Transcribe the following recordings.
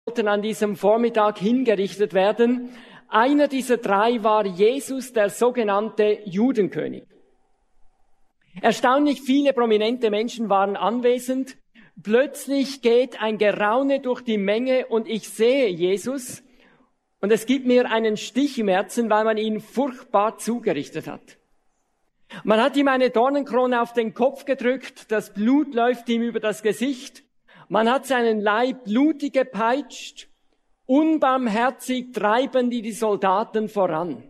sollten an diesem Vormittag hingerichtet werden. Einer dieser drei war Jesus, der sogenannte Judenkönig. Erstaunlich viele prominente Menschen waren anwesend. Plötzlich geht ein Geraune durch die Menge und ich sehe Jesus und es gibt mir einen Stich im Herzen, weil man ihn furchtbar zugerichtet hat. Man hat ihm eine Dornenkrone auf den Kopf gedrückt, das Blut läuft ihm über das Gesicht, man hat seinen Leib blutig gepeitscht, unbarmherzig treiben die Soldaten voran.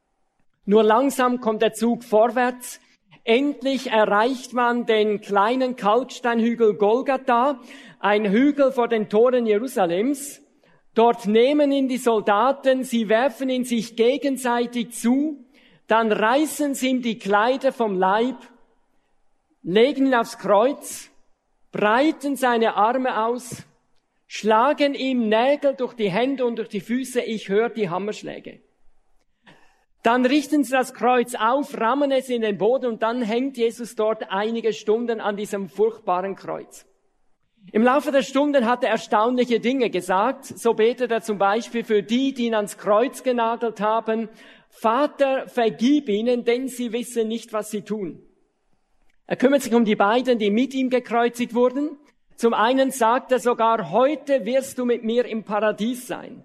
Nur langsam kommt der Zug vorwärts. Endlich erreicht man den kleinen Kalksteinhügel Golgatha, ein Hügel vor den Toren Jerusalems. Dort nehmen ihn die Soldaten, sie werfen ihn sich gegenseitig zu, dann reißen sie ihm die Kleider vom Leib, legen ihn aufs Kreuz, breiten seine Arme aus, schlagen ihm Nägel durch die Hände und durch die Füße, ich höre die Hammerschläge. Dann richten sie das Kreuz auf, rammen es in den Boden und dann hängt Jesus dort einige Stunden an diesem furchtbaren Kreuz. Im Laufe der Stunden hat er erstaunliche Dinge gesagt. So betet er zum Beispiel für die ihn ans Kreuz genagelt haben. Vater, vergib ihnen, denn sie wissen nicht, was sie tun. Er kümmert sich um die beiden, die mit ihm gekreuzigt wurden. Zum einen sagt er sogar, heute wirst du mit mir im Paradies sein.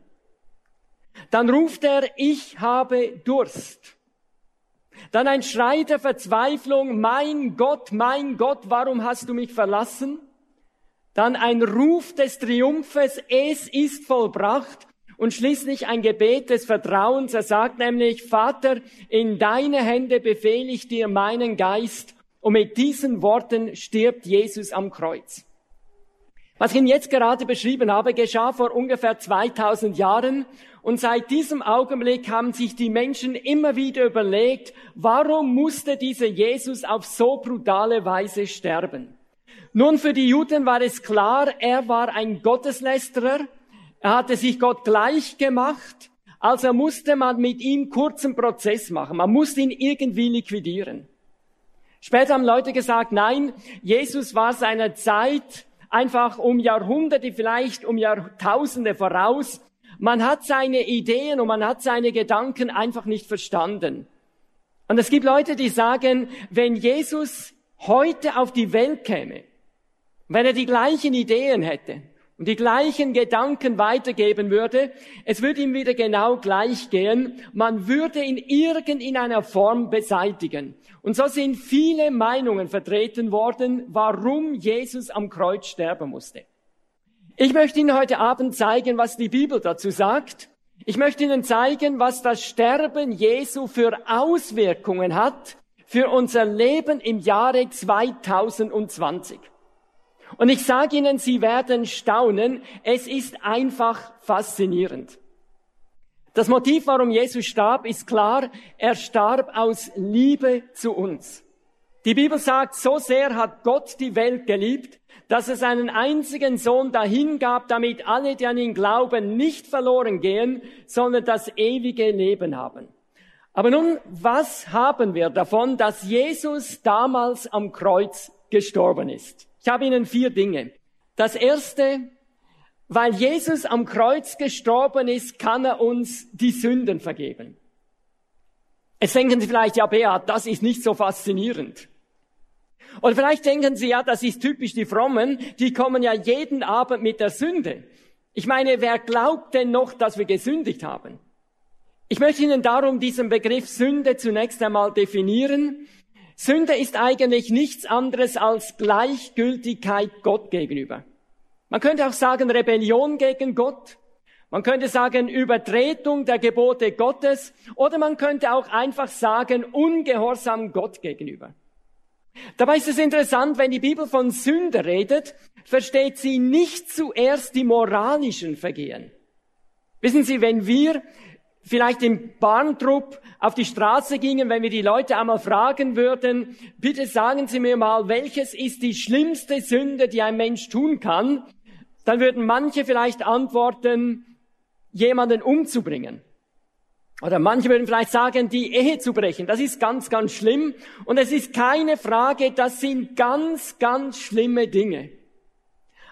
Dann ruft er, ich habe Durst. Dann ein Schrei der Verzweiflung, mein Gott, warum hast du mich verlassen? Dann ein Ruf des Triumphes, es ist vollbracht. Und schließlich ein Gebet des Vertrauens. Er sagt nämlich, Vater, in deine Hände befehle ich dir meinen Geist. Und mit diesen Worten stirbt Jesus am Kreuz. Was ich Ihnen jetzt gerade beschrieben habe, geschah vor ungefähr 2000 Jahren. Und seit diesem Augenblick haben sich die Menschen immer wieder überlegt, warum musste dieser Jesus auf so brutale Weise sterben? Nun, für die Juden war es klar, er war ein Gotteslästerer. Er hatte sich Gott gleich gemacht. Also musste man mit ihm kurzen Prozess machen. Man musste ihn irgendwie liquidieren. Später haben Leute gesagt, nein, Jesus war seiner Zeit einfach um Jahrhunderte, vielleicht um Jahrtausende voraus. Man hat seine Ideen und man hat seine Gedanken einfach nicht verstanden. Und es gibt Leute, die sagen, wenn Jesus heute auf die Welt käme, wenn er die gleichen Ideen hätte und die gleichen Gedanken weitergeben würde, es würde ihm wieder genau gleich gehen. Man würde ihn in einer Form beseitigen. Und so sind viele Meinungen vertreten worden, warum Jesus am Kreuz sterben musste. Ich möchte Ihnen heute Abend zeigen, was die Bibel dazu sagt. Ich möchte Ihnen zeigen, was das Sterben Jesu für Auswirkungen hat für unser Leben im Jahre 2020. Und ich sage Ihnen, Sie werden staunen, es ist einfach faszinierend. Das Motiv, warum Jesus starb, ist klar, er starb aus Liebe zu uns. Die Bibel sagt, so sehr hat Gott die Welt geliebt, dass er seinen einzigen Sohn dahingab, damit alle, die an ihn glauben, nicht verloren gehen, sondern das ewige Leben haben. Aber nun, was haben wir davon, dass Jesus damals am Kreuz gestorben ist? Ich habe Ihnen 4 Dinge. Das erste, weil Jesus am Kreuz gestorben ist, kann er uns die Sünden vergeben. Jetzt denken Sie vielleicht, ja Beat, das ist nicht so faszinierend. Oder vielleicht denken Sie, ja, das ist typisch die Frommen, die kommen ja jeden Abend mit der Sünde. Ich meine, wer glaubt denn noch, dass wir gesündigt haben? Ich möchte Ihnen darum diesen Begriff Sünde zunächst einmal definieren. Sünde ist eigentlich nichts anderes als Gleichgültigkeit Gott gegenüber. Man könnte auch sagen Rebellion gegen Gott. Man könnte sagen Übertretung der Gebote Gottes. Oder man könnte auch einfach sagen Ungehorsam Gott gegenüber. Dabei ist es interessant, wenn die Bibel von Sünde redet, versteht sie nicht zuerst die moralischen Vergehen. Wissen Sie, wenn wir vielleicht im Bahntrupp auf die Straße gingen, wenn wir die Leute einmal fragen würden, bitte sagen Sie mir mal, welches ist die schlimmste Sünde, die ein Mensch tun kann, dann würden manche vielleicht antworten, jemanden umzubringen. Oder manche würden vielleicht sagen, die Ehe zu brechen. Das ist ganz, ganz schlimm. Und es ist keine Frage, das sind ganz, ganz schlimme Dinge.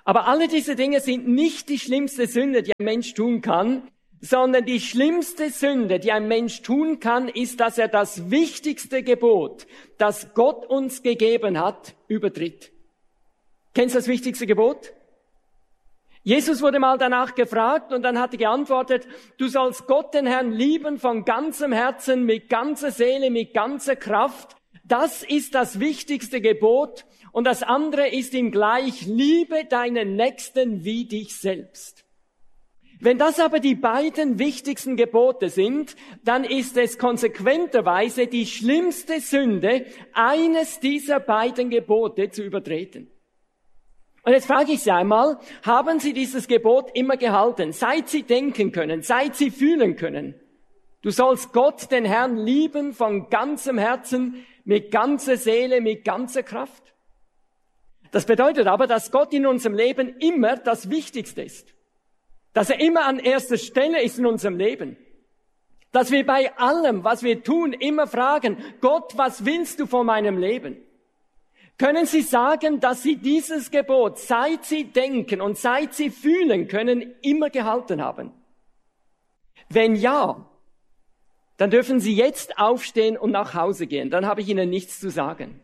Aber alle diese Dinge sind nicht die schlimmste Sünde, die ein Mensch tun kann, sondern die schlimmste Sünde, die ein Mensch tun kann, ist, dass er das wichtigste Gebot, das Gott uns gegeben hat, übertritt. Kennst du das wichtigste Gebot? Jesus wurde mal danach gefragt und dann hat er geantwortet, du sollst Gott, den Herrn, lieben von ganzem Herzen, mit ganzer Seele, mit ganzer Kraft. Das ist das wichtigste Gebot und das andere ist ihm gleich, liebe deinen Nächsten wie dich selbst. Wenn das aber die beiden wichtigsten Gebote sind, dann ist es konsequenterweise die schlimmste Sünde, eines dieser beiden Gebote zu übertreten. Und jetzt frage ich Sie einmal, haben Sie dieses Gebot immer gehalten? Seit Sie denken können, seit Sie fühlen können. Du sollst Gott, den Herrn, lieben von ganzem Herzen, mit ganzer Seele, mit ganzer Kraft. Das bedeutet aber, dass Gott in unserem Leben immer das Wichtigste ist. Dass er immer an erster Stelle ist in unserem Leben. Dass wir bei allem, was wir tun, immer fragen, Gott, was willst du von meinem Leben? Können Sie sagen, dass Sie dieses Gebot, seit Sie denken und seit Sie fühlen können, immer gehalten haben? Wenn ja, dann dürfen Sie jetzt aufstehen und nach Hause gehen. Dann habe ich Ihnen nichts zu sagen.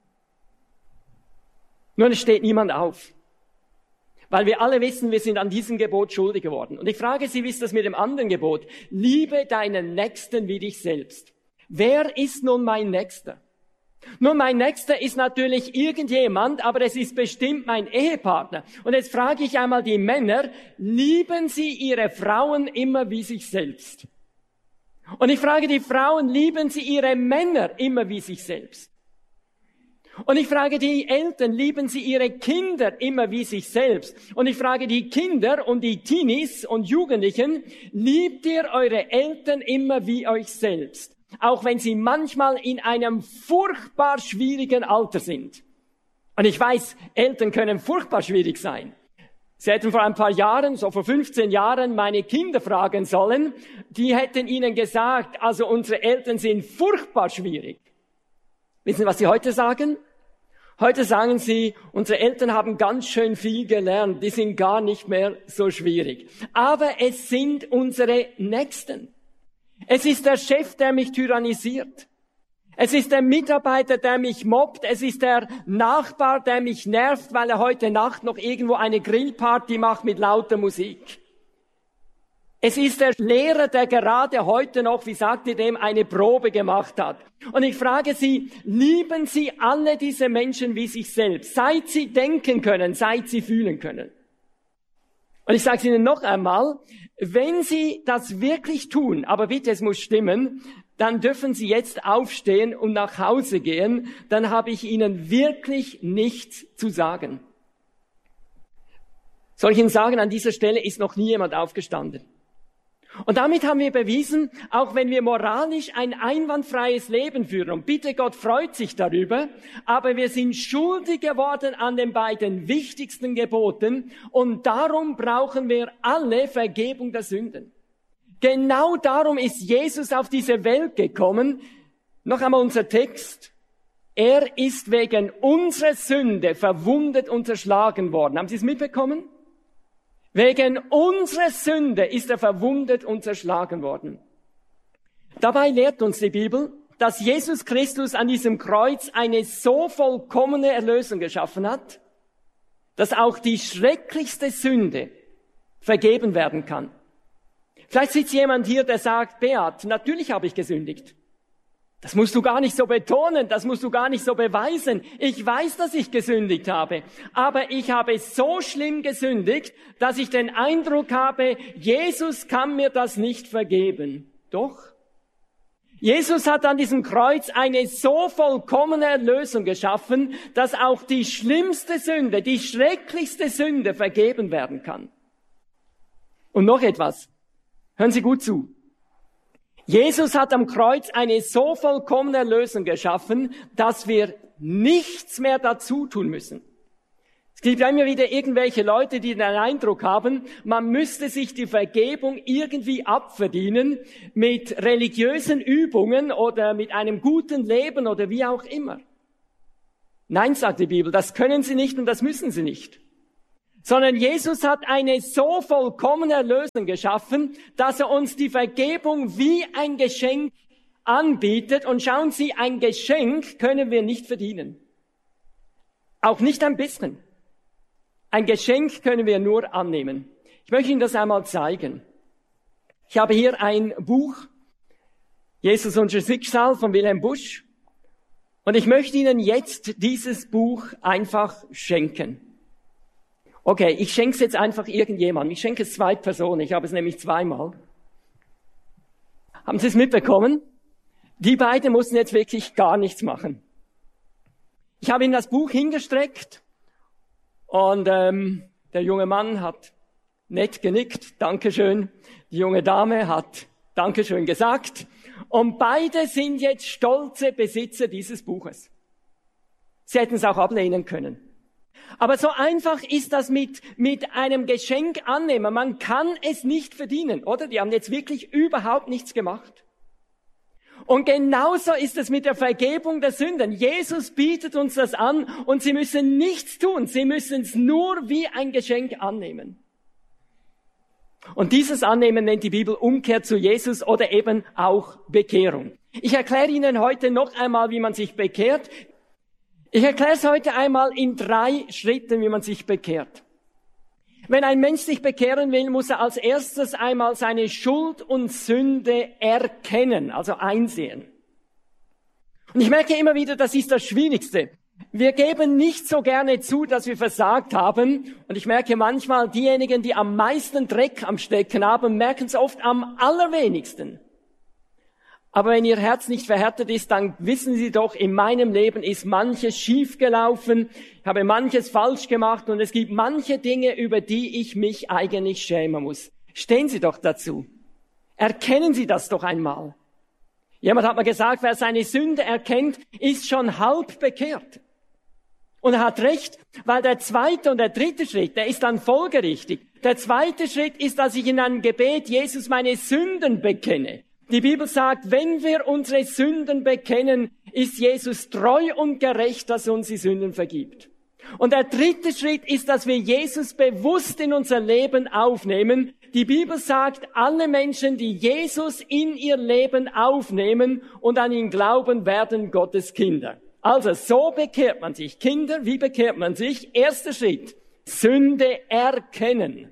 Nur es steht niemand auf. Weil wir alle wissen, wir sind an diesem Gebot schuldig geworden. Und ich frage Sie, wie ist das mit dem anderen Gebot? Liebe deinen Nächsten wie dich selbst. Wer ist nun mein Nächster? Nun, mein Nächster ist natürlich irgendjemand, aber es ist bestimmt mein Ehepartner. Und jetzt frage ich einmal die Männer, lieben sie ihre Frauen immer wie sich selbst? Und ich frage die Frauen, lieben sie ihre Männer immer wie sich selbst? Und ich frage die Eltern, lieben sie ihre Kinder immer wie sich selbst? Und ich frage die Kinder und die Teenies und Jugendlichen, liebt ihr eure Eltern immer wie euch selbst? Auch wenn sie manchmal in einem furchtbar schwierigen Alter sind. Und ich weiß, Eltern können furchtbar schwierig sein. Sie hätten vor ein paar Jahren, so vor 15 Jahren, meine Kinder fragen sollen. Die hätten ihnen gesagt, also unsere Eltern sind furchtbar schwierig. Wissen Sie, was sie heute sagen? Heute sagen sie, unsere Eltern haben ganz schön viel gelernt. Die sind gar nicht mehr so schwierig. Aber es sind unsere Nächsten. Es ist der Chef, der mich tyrannisiert. Es ist der Mitarbeiter, der mich mobbt. Es ist der Nachbar, der mich nervt, weil er heute Nacht noch irgendwo eine Grillparty macht mit lauter Musik. Es ist der Lehrer, der gerade heute noch, wie sagt ihr dem, eine Probe gemacht hat. Und ich frage Sie, lieben Sie alle diese Menschen wie sich selbst? Seit Sie denken können, seit Sie fühlen können. Und ich sage es Ihnen noch einmal, wenn Sie das wirklich tun, aber bitte, es muss stimmen, dann dürfen Sie jetzt aufstehen und nach Hause gehen, dann habe ich Ihnen wirklich nichts zu sagen. Soll ich Ihnen sagen, an dieser Stelle ist noch nie jemand aufgestanden. Und damit haben wir bewiesen, auch wenn wir moralisch ein einwandfreies Leben führen, und bitte Gott freut sich darüber, aber wir sind schuldig geworden an den beiden wichtigsten Geboten und darum brauchen wir alle Vergebung der Sünden. Genau darum ist Jesus auf diese Welt gekommen. Noch einmal unser Text. Er ist wegen unserer Sünde verwundet und zerschlagen worden. Haben Sie es mitbekommen? Wegen unserer Sünde ist er verwundet und zerschlagen worden. Dabei lehrt uns die Bibel, dass Jesus Christus an diesem Kreuz eine so vollkommene Erlösung geschaffen hat, dass auch die schrecklichste Sünde vergeben werden kann. Vielleicht sitzt jemand hier, der sagt, Beat, natürlich habe ich gesündigt. Das musst du gar nicht so betonen, das musst du gar nicht so beweisen. Ich weiß, dass ich gesündigt habe, aber ich habe so schlimm gesündigt, dass ich den Eindruck habe, Jesus kann mir das nicht vergeben. Doch. Jesus hat an diesem Kreuz eine so vollkommene Erlösung geschaffen, dass auch die schlimmste Sünde, die schrecklichste Sünde vergeben werden kann. Und noch etwas. Hören Sie gut zu. Jesus hat am Kreuz eine so vollkommene Erlösung geschaffen, dass wir nichts mehr dazu tun müssen. Es gibt ja immer wieder irgendwelche Leute, die den Eindruck haben, man müsste sich die Vergebung irgendwie abverdienen mit religiösen Übungen oder mit einem guten Leben oder wie auch immer. Nein, sagt die Bibel, das können Sie nicht und das müssen Sie nicht. sondern Jesus hat eine so vollkommene Erlösung geschaffen, dass er uns die Vergebung wie ein Geschenk anbietet. Und schauen Sie, ein Geschenk können wir nicht verdienen. Auch nicht ein bisschen. Ein Geschenk können wir nur annehmen. Ich möchte Ihnen das einmal zeigen. Ich habe hier ein Buch, Jesus, unser Schicksal von Wilhelm Busch. Und ich möchte Ihnen jetzt dieses Buch einfach schenken. Okay, ich schenke es jetzt einfach irgendjemandem. Ich schenke es 2 Personen. Ich habe es nämlich 2-mal. Haben Sie es mitbekommen? Die beiden mussten jetzt wirklich gar nichts machen. Ich habe Ihnen das Buch hingestreckt und der junge Mann hat nett genickt, Dankeschön. Die junge Dame hat Dankeschön gesagt. Und beide sind jetzt stolze Besitzer dieses Buches. Sie hätten es auch ablehnen können. Aber so einfach ist das mit einem Geschenk annehmen. Man kann es nicht verdienen, oder? Die haben jetzt wirklich überhaupt nichts gemacht. Und genauso ist es mit der Vergebung der Sünden. Jesus bietet uns das an und Sie müssen nichts tun. Sie müssen es nur wie ein Geschenk annehmen. Und dieses Annehmen nennt die Bibel Umkehr zu Jesus oder eben auch Bekehrung. Ich erkläre Ihnen heute noch einmal, wie man sich bekehrt. Ich erkläre es heute einmal in 3 Schritten, wie man sich bekehrt. Wenn ein Mensch sich bekehren will, muss er als erstes einmal seine Schuld und Sünde erkennen, also einsehen. Und ich merke immer wieder, das ist das Schwierigste. Wir geben nicht so gerne zu, dass wir versagt haben. Und ich merke manchmal, diejenigen, die am meisten Dreck am Stecken haben, merken es oft am allerwenigsten. Aber wenn Ihr Herz nicht verhärtet ist, dann wissen Sie doch, in meinem Leben ist manches schiefgelaufen, ich habe manches falsch gemacht und es gibt manche Dinge, über die ich mich eigentlich schämen muss. Stehen Sie doch dazu. Erkennen Sie das doch einmal. Jemand hat mal gesagt, wer seine Sünde erkennt, ist schon halb bekehrt. Und er hat recht, weil der 2. und der 3. Schritt, der ist dann folgerichtig. Der 2. Schritt ist, dass ich in einem Gebet Jesus meine Sünden bekenne. Die Bibel sagt, wenn wir unsere Sünden bekennen, ist Jesus treu und gerecht, dass er uns die Sünden vergibt. Und der 3. Schritt ist, dass wir Jesus bewusst in unser Leben aufnehmen. Die Bibel sagt, alle Menschen, die Jesus in ihr Leben aufnehmen und an ihn glauben, werden Gottes Kinder. Also so bekehrt man sich. Kinder, wie bekehrt man sich? 1. Schritt, Sünde erkennen.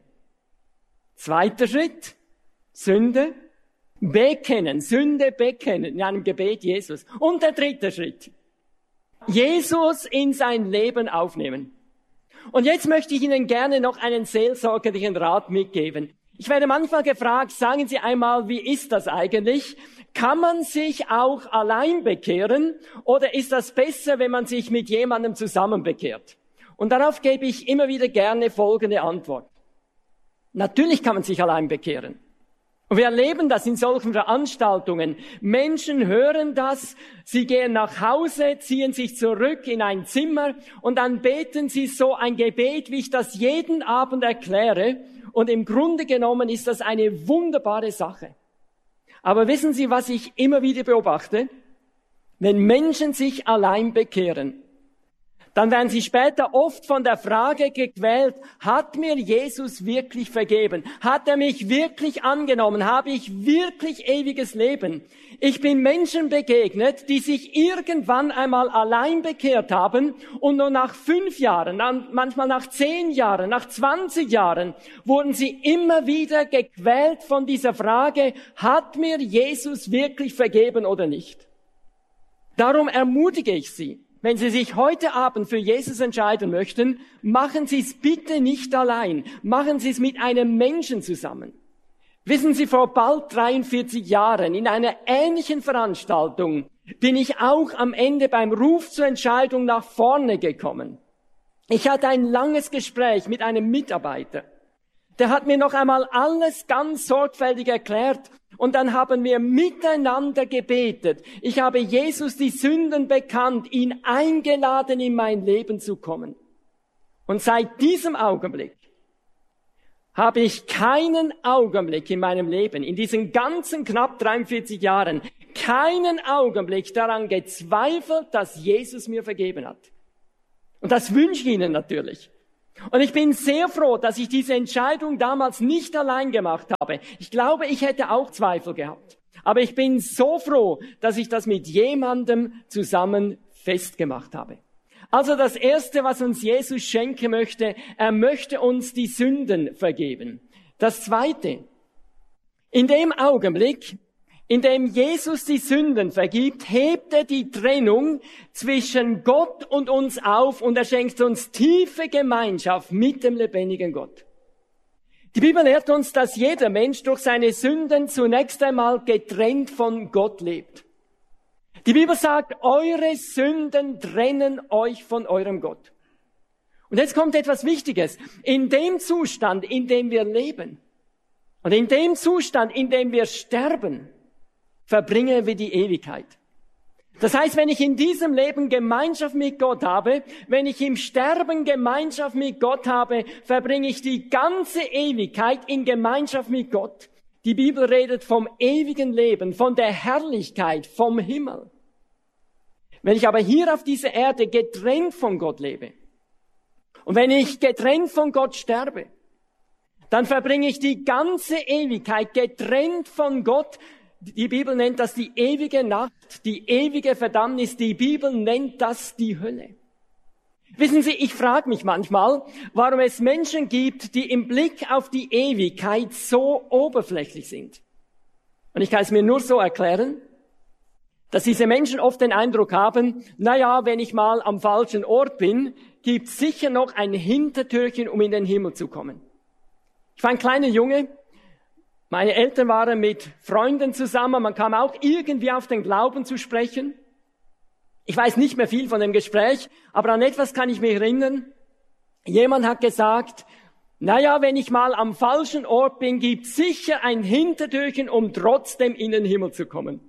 2. Schritt, Sünde bekennen, Sünde bekennen in einem Gebet Jesus. Und der 3. Schritt, Jesus in sein Leben aufnehmen. Und jetzt möchte ich Ihnen gerne noch einen seelsorgerlichen Rat mitgeben. Ich werde manchmal gefragt, sagen Sie einmal, wie ist das eigentlich? Kann man sich auch allein bekehren oder ist das besser, wenn man sich mit jemandem zusammen bekehrt? Und darauf gebe ich immer wieder gerne folgende Antwort. Natürlich kann man sich allein bekehren. Und wir erleben das in solchen Veranstaltungen. Menschen hören das, sie gehen nach Hause, ziehen sich zurück in ein Zimmer und dann beten sie so ein Gebet, wie ich das jeden Abend erkläre. Und im Grunde genommen ist das eine wunderbare Sache. Aber wissen Sie, was ich immer wieder beobachte? Wenn Menschen sich allein bekehren, dann werden sie später oft von der Frage gequält, hat mir Jesus wirklich vergeben? Hat er mich wirklich angenommen? Habe ich wirklich ewiges Leben? Ich bin Menschen begegnet, die sich irgendwann einmal allein bekehrt haben und nur nach 5 Jahren, manchmal nach 10 Jahren, nach 20 Jahren wurden sie immer wieder gequält von dieser Frage, hat mir Jesus wirklich vergeben oder nicht? Darum ermutige ich Sie, wenn Sie sich heute Abend für Jesus entscheiden möchten, machen Sie es bitte nicht allein. Machen Sie es mit einem Menschen zusammen. Wissen Sie, vor bald 43 Jahren in einer ähnlichen Veranstaltung bin ich auch am Ende beim Ruf zur Entscheidung nach vorne gekommen. Ich hatte ein langes Gespräch mit einem Mitarbeiter. Der hat mir noch einmal alles ganz sorgfältig erklärt. Und dann haben wir miteinander gebetet. Ich habe Jesus die Sünden bekannt, ihn eingeladen, in mein Leben zu kommen. Und seit diesem Augenblick habe ich keinen Augenblick in meinem Leben, in diesen ganzen knapp 43 Jahren, keinen Augenblick daran gezweifelt, dass Jesus mir vergeben hat. Und das wünsche ich Ihnen natürlich. Und ich bin sehr froh, dass ich diese Entscheidung damals nicht allein gemacht habe. Ich glaube, ich hätte auch Zweifel gehabt. Aber ich bin so froh, dass ich das mit jemandem zusammen festgemacht habe. Also das Erste, was uns Jesus schenken möchte, er möchte uns die Sünden vergeben. Das Zweite, in dem Augenblick, in dem Jesus die Sünden vergibt, hebt er die Trennung zwischen Gott und uns auf und er schenkt uns tiefe Gemeinschaft mit dem lebendigen Gott. Die Bibel lehrt uns, dass jeder Mensch durch seine Sünden zunächst einmal getrennt von Gott lebt. Die Bibel sagt, eure Sünden trennen euch von eurem Gott. Und jetzt kommt etwas Wichtiges. In dem Zustand, in dem wir leben und in dem Zustand, in dem wir sterben, verbringen wir die Ewigkeit. Das heißt, wenn ich in diesem Leben Gemeinschaft mit Gott habe, wenn ich im Sterben Gemeinschaft mit Gott habe, verbringe ich die ganze Ewigkeit in Gemeinschaft mit Gott. Die Bibel redet vom ewigen Leben, von der Herrlichkeit, vom Himmel. Wenn ich aber hier auf dieser Erde getrennt von Gott lebe und wenn ich getrennt von Gott sterbe, dann verbringe ich die ganze Ewigkeit getrennt von Gott. Die Bibel nennt das die ewige Nacht, die ewige Verdammnis. Die Bibel nennt das die Hölle. Wissen Sie, ich frage mich manchmal, warum es Menschen gibt, die im Blick auf die Ewigkeit so oberflächlich sind. Und ich kann es mir nur so erklären, dass diese Menschen oft den Eindruck haben, naja, wenn ich mal am falschen Ort bin, gibt es sicher noch ein Hintertürchen, um in den Himmel zu kommen. Ich war ein kleiner Junge. Meine Eltern waren mit Freunden zusammen, man kam auch irgendwie auf den Glauben zu sprechen. Ich weiß nicht mehr viel von dem Gespräch, aber an etwas kann ich mich erinnern. Jemand hat gesagt, naja, wenn ich mal am falschen Ort bin, gibt's sicher ein Hintertürchen, um trotzdem in den Himmel zu kommen.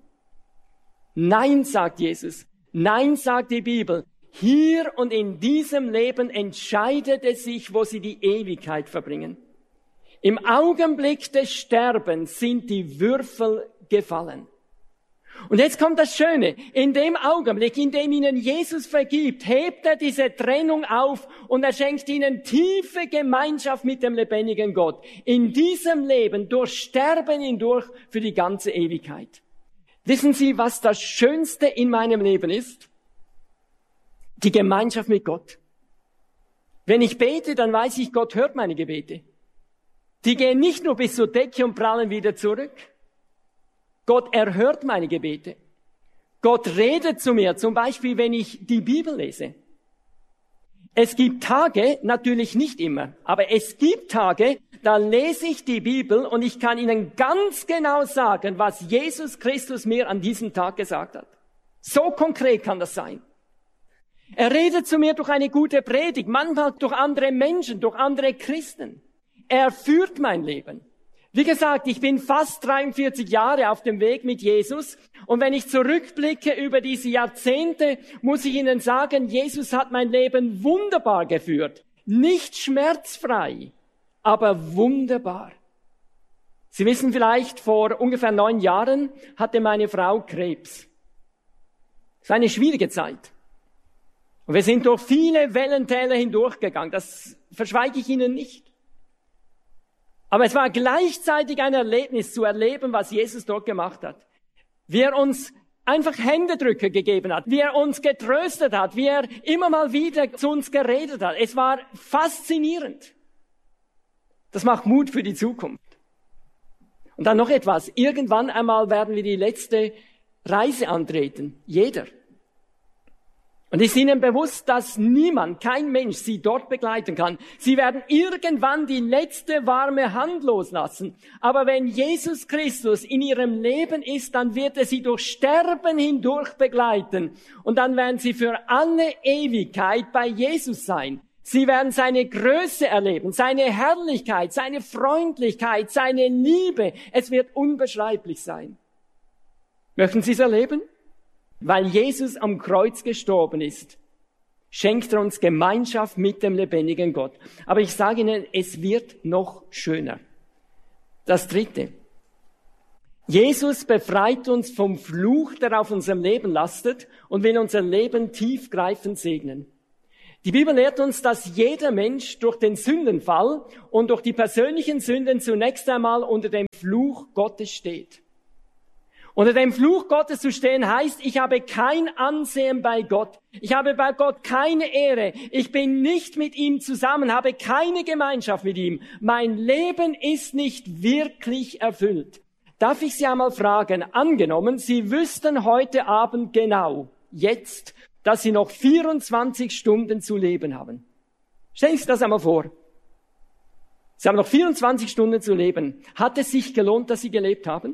Nein, sagt Jesus. Nein, sagt die Bibel. Hier und in diesem Leben entscheidet es sich, wo sie die Ewigkeit verbringen. Im Augenblick des Sterbens sind die Würfel gefallen. Und jetzt kommt das Schöne. In dem Augenblick, in dem ihnen Jesus vergibt, hebt er diese Trennung auf und er schenkt ihnen tiefe Gemeinschaft mit dem lebendigen Gott. In diesem Leben, durch Sterben hindurch, für die ganze Ewigkeit. Wissen Sie, was das Schönste in meinem Leben ist? Die Gemeinschaft mit Gott. Wenn ich bete, dann weiß ich, Gott hört meine Gebete. Die gehen nicht nur bis zur Decke und prallen wieder zurück. Gott erhört meine Gebete. Gott redet zu mir, zum Beispiel, wenn ich die Bibel lese. Es gibt Tage, natürlich nicht immer, aber es gibt Tage, da lese ich die Bibel und ich kann Ihnen ganz genau sagen, was Jesus Christus mir an diesem Tag gesagt hat. So konkret kann das sein. Er redet zu mir durch eine gute Predigt, manchmal durch andere Menschen, durch andere Christen. Er führt mein Leben. Wie gesagt, ich bin fast 43 Jahre auf dem Weg mit Jesus und wenn ich zurückblicke über diese Jahrzehnte, muss ich Ihnen sagen, Jesus hat mein Leben wunderbar geführt. Nicht schmerzfrei, aber wunderbar. Sie wissen vielleicht, vor ungefähr 9 Jahren hatte meine Frau Krebs. Es war eine schwierige Zeit. Und wir sind durch viele Wellentäler hindurchgegangen. Das verschweige ich Ihnen nicht. Aber es war gleichzeitig ein Erlebnis zu erleben, was Jesus dort gemacht hat. Wie er uns einfach Händedrücke gegeben hat, wie er uns getröstet hat, wie er immer mal wieder zu uns geredet hat. Es war faszinierend. Das macht Mut für die Zukunft. Und dann noch etwas. Irgendwann einmal werden wir die letzte Reise antreten. Jeder. Und ist Ihnen bewusst, dass niemand, kein Mensch Sie dort begleiten kann. Sie werden irgendwann die letzte warme Hand loslassen. Aber wenn Jesus Christus in Ihrem Leben ist, dann wird er Sie durch Sterben hindurch begleiten. Und dann werden Sie für alle Ewigkeit bei Jesus sein. Sie werden seine Größe erleben, seine Herrlichkeit, seine Freundlichkeit, seine Liebe. Es wird unbeschreiblich sein. Möchten Sie es erleben? Weil Jesus am Kreuz gestorben ist, schenkt er uns Gemeinschaft mit dem lebendigen Gott. Aber ich sage Ihnen, es wird noch schöner. Das Dritte. Jesus befreit uns vom Fluch, der auf unserem Leben lastet und will unser Leben tiefgreifend segnen. Die Bibel lehrt uns, dass jeder Mensch durch den Sündenfall und durch die persönlichen Sünden zunächst einmal unter dem Fluch Gottes steht. Unter dem Fluch Gottes zu stehen heißt, ich habe kein Ansehen bei Gott. Ich habe bei Gott keine Ehre. Ich bin nicht mit ihm zusammen, habe keine Gemeinschaft mit ihm. Mein Leben ist nicht wirklich erfüllt. Darf ich Sie einmal fragen, angenommen, Sie wüssten heute Abend genau, jetzt, dass Sie noch 24 Stunden zu leben haben. Stellen Sie sich das einmal vor. Sie haben noch 24 Stunden zu leben. Hat es sich gelohnt, dass Sie gelebt haben?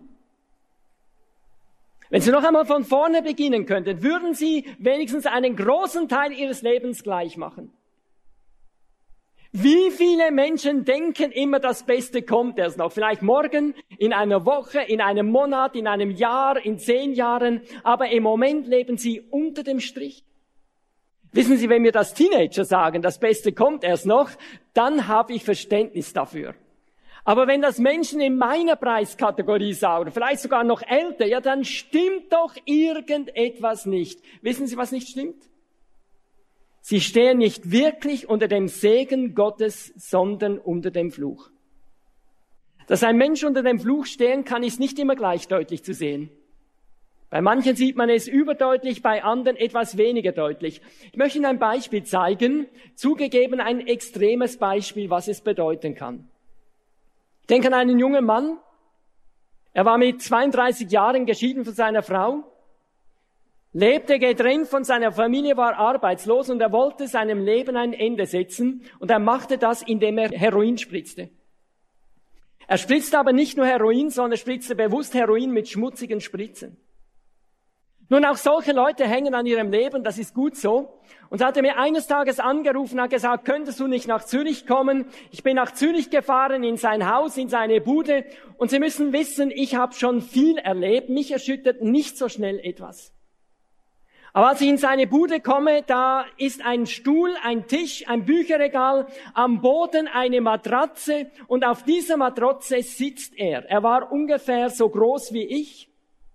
Wenn Sie noch einmal von vorne beginnen könnten, würden Sie wenigstens einen großen Teil Ihres Lebens gleich machen. Wie viele Menschen denken immer, das Beste kommt erst noch? Vielleicht morgen, in einer Woche, in einem Monat, in einem Jahr, in 10 Jahren. Aber im Moment leben sie unter dem Strich. Wissen Sie, wenn mir das Teenager sagen, das Beste kommt erst noch, dann habe ich Verständnis dafür. Aber wenn das Menschen in meiner Preiskategorie sagen, vielleicht sogar noch älter, ja, dann stimmt doch irgendetwas nicht. Wissen Sie, was nicht stimmt? Sie stehen nicht wirklich unter dem Segen Gottes, sondern unter dem Fluch. Dass ein Mensch unter dem Fluch stehen kann, ist nicht immer gleich deutlich zu sehen. Bei manchen sieht man es überdeutlich, bei anderen etwas weniger deutlich. Ich möchte Ihnen ein Beispiel zeigen, zugegeben ein extremes Beispiel, was es bedeuten kann. Ich denke an einen jungen Mann. Er war mit 32 Jahren geschieden von seiner Frau, lebte getrennt von seiner Familie, war arbeitslos und er wollte seinem Leben ein Ende setzen und er machte das, indem er Heroin spritzte. Er spritzte aber nicht nur Heroin, sondern er spritzte bewusst Heroin mit schmutzigen Spritzen. Nun, auch solche Leute hängen an ihrem Leben, das ist gut so. Und so hat er mir eines Tages angerufen, hat gesagt, könntest du nicht nach Zürich kommen? Ich bin nach Zürich gefahren, in sein Haus, in seine Bude. Und Sie müssen wissen, ich habe schon viel erlebt, mich erschüttert nicht so schnell etwas. Aber als ich in seine Bude komme, da ist ein Stuhl, ein Tisch, ein Bücherregal, am Boden eine Matratze und auf dieser Matratze sitzt er. Er war ungefähr so groß wie ich,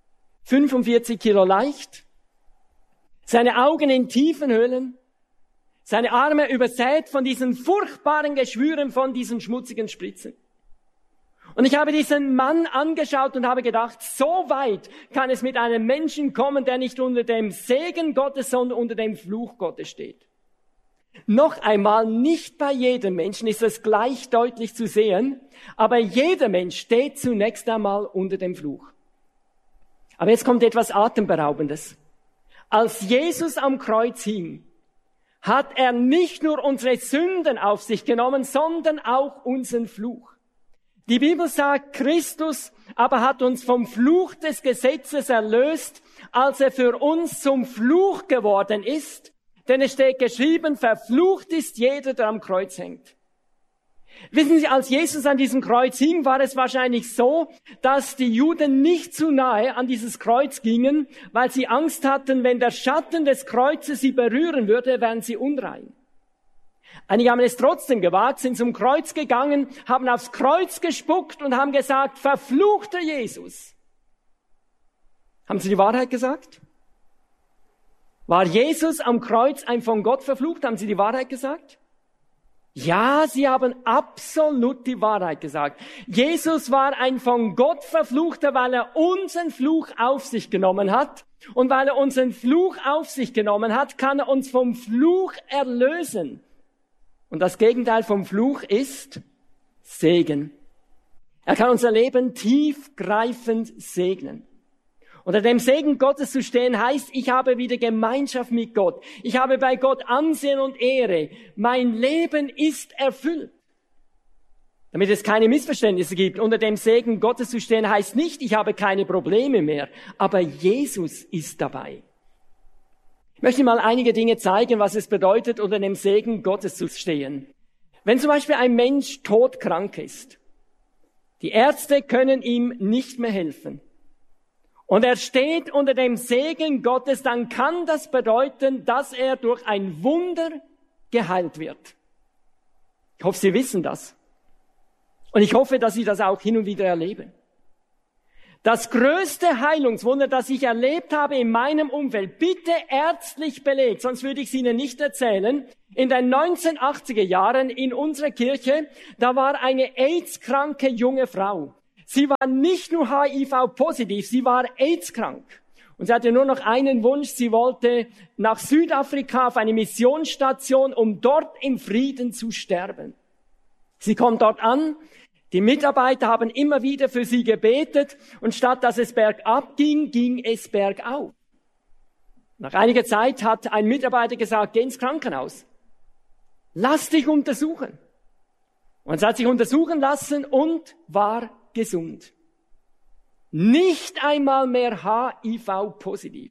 45 Kilo leicht, seine Augen in tiefen Höhlen, seine Arme übersät von diesen furchtbaren Geschwüren, von diesen schmutzigen Spritzen. Und ich habe diesen Mann angeschaut und habe gedacht, so weit kann es mit einem Menschen kommen, der nicht unter dem Segen Gottes, sondern unter dem Fluch Gottes steht. Noch einmal, nicht bei jedem Menschen ist es gleich deutlich zu sehen, aber jeder Mensch steht zunächst einmal unter dem Fluch. Aber jetzt kommt etwas Atemberaubendes. Als Jesus am Kreuz hing, hat er nicht nur unsere Sünden auf sich genommen, sondern auch unseren Fluch. Die Bibel sagt, Christus aber hat uns vom Fluch des Gesetzes erlöst, als er für uns zum Fluch geworden ist, denn es steht geschrieben, verflucht ist jeder, der am Kreuz hängt. Wissen Sie, als Jesus an diesem Kreuz hing, war es wahrscheinlich so, dass die Juden nicht zu nahe an dieses Kreuz gingen, weil sie Angst hatten, wenn der Schatten des Kreuzes sie berühren würde, wären sie unrein. Einige haben es trotzdem gewagt, sind zum Kreuz gegangen, haben aufs Kreuz gespuckt und haben gesagt, verfluchter Jesus. Haben sie die Wahrheit gesagt? War Jesus am Kreuz ein von Gott verflucht? Haben sie die Wahrheit gesagt? Ja, sie haben absolut die Wahrheit gesagt. Jesus war ein von Gott verfluchter, weil er unseren Fluch auf sich genommen hat. Und weil er unseren Fluch auf sich genommen hat, kann er uns vom Fluch erlösen. Und das Gegenteil vom Fluch ist Segen. Er kann unser Leben tiefgreifend segnen. Unter dem Segen Gottes zu stehen heißt, ich habe wieder Gemeinschaft mit Gott. Ich habe bei Gott Ansehen und Ehre. Mein Leben ist erfüllt. Damit es keine Missverständnisse gibt, unter dem Segen Gottes zu stehen heißt nicht, ich habe keine Probleme mehr, aber Jesus ist dabei. Ich möchte mal einige Dinge zeigen, was es bedeutet, unter dem Segen Gottes zu stehen. Wenn zum Beispiel ein Mensch todkrank ist, die Ärzte können ihm nicht mehr helfen, und er steht unter dem Segen Gottes, dann kann das bedeuten, dass er durch ein Wunder geheilt wird. Ich hoffe, Sie wissen das. Und ich hoffe, dass Sie das auch hin und wieder erleben. Das größte Heilungswunder, das ich erlebt habe in meinem Umfeld, bitte ärztlich belegt, sonst würde ich es Ihnen nicht erzählen. In den 1980er Jahren in unserer Kirche, da war eine AIDS-kranke junge Frau. Sie war nicht nur HIV-positiv, sie war AIDS-krank. Und sie hatte nur noch einen Wunsch, sie wollte nach Südafrika auf eine Missionsstation, um dort im Frieden zu sterben. Sie kommt dort an. Die Mitarbeiter haben immer wieder für sie gebetet und statt dass es bergab ging, ging es bergauf. Nach einiger Zeit hat ein Mitarbeiter gesagt, geh ins Krankenhaus. Lass dich untersuchen. Und sie hat sich untersuchen lassen und war gesund. Nicht einmal mehr HIV-positiv.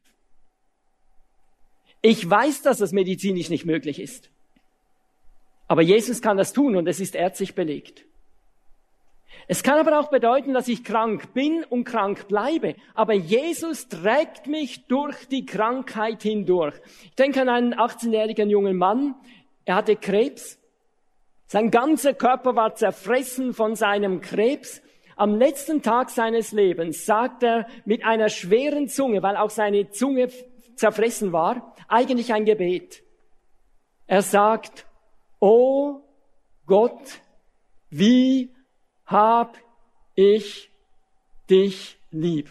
Ich weiß, dass das medizinisch nicht möglich ist. Aber Jesus kann das tun und es ist ärztlich belegt. Es kann aber auch bedeuten, dass ich krank bin und krank bleibe. Aber Jesus trägt mich durch die Krankheit hindurch. Ich denke an einen 18-jährigen jungen Mann. Er hatte Krebs. Sein ganzer Körper war zerfressen von seinem Krebs. Am letzten Tag seines Lebens sagt er mit einer schweren Zunge, weil auch seine Zunge zerfressen war, eigentlich ein Gebet. Er sagt, O Gott, wie hab ich dich lieb.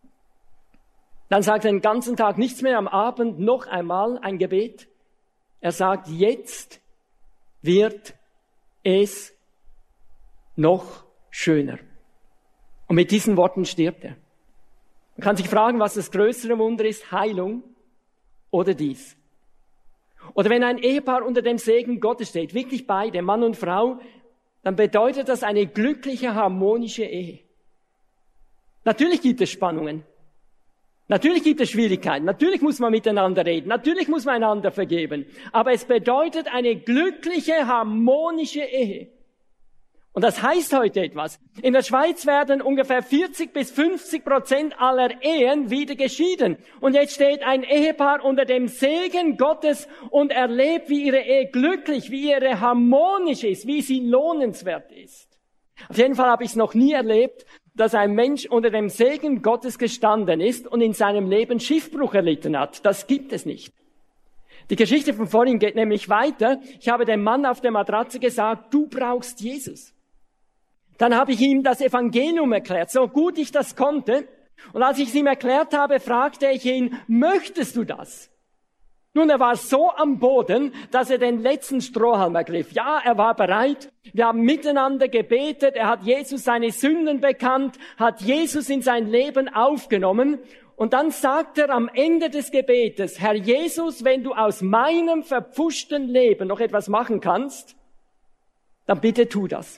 Dann sagt er den ganzen Tag nichts mehr, am Abend noch einmal ein Gebet. Er sagt, jetzt wird es noch schöner. Und mit diesen Worten stirbt er. Man kann sich fragen, was das größere Wunder ist, Heilung oder dies. Oder wenn ein Ehepaar unter dem Segen Gottes steht, wirklich beide, Mann und Frau, dann bedeutet das eine glückliche, harmonische Ehe. Natürlich gibt es Spannungen. Natürlich gibt es Schwierigkeiten. Natürlich muss man miteinander reden. Natürlich muss man einander vergeben. Aber es bedeutet eine glückliche, harmonische Ehe. Und das heißt heute etwas. In der Schweiz werden ungefähr 40-50% aller Ehen wieder geschieden. Und jetzt steht ein Ehepaar unter dem Segen Gottes und erlebt, wie ihre Ehe glücklich, wie ihre harmonisch ist, wie sie lohnenswert ist. Auf jeden Fall habe ich es noch nie erlebt, dass ein Mensch unter dem Segen Gottes gestanden ist und in seinem Leben Schiffbruch erlitten hat. Das gibt es nicht. Die Geschichte von vorhin geht nämlich weiter. Ich habe dem Mann auf der Matratze gesagt, du brauchst Jesus. Dann habe ich ihm das Evangelium erklärt, so gut ich das konnte. Und als ich es ihm erklärt habe, fragte ich ihn, möchtest du das? Nun, er war so am Boden, dass er den letzten Strohhalm ergriff. Ja, er war bereit. Wir haben miteinander gebetet. Er hat Jesus seine Sünden bekannt, hat Jesus in sein Leben aufgenommen. Und dann sagt er am Ende des Gebetes, Herr Jesus, wenn du aus meinem verpfuschten Leben noch etwas machen kannst, dann bitte tu das.